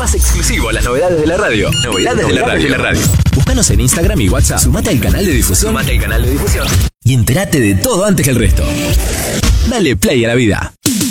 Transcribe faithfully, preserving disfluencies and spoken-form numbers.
pase exclusivo a las novedades de la radio. Novedades, de, la radio. de la radio. Búscanos en Instagram y WhatsApp. Sumate al canal de difusión. Sumate al canal de difusión. Y entérate de todo antes que el resto. Dale play a la vida.